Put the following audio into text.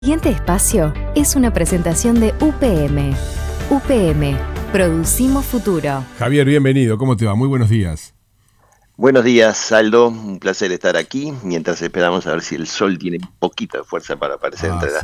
Siguiente espacio es una presentación de UPM. UPM, producimos futuro. Javier, bienvenido. ¿Cómo te va? Muy buenos días. Buenos días, Aldo. Un placer estar aquí mientras esperamos a ver si el sol tiene un poquito de fuerza para aparecer entre las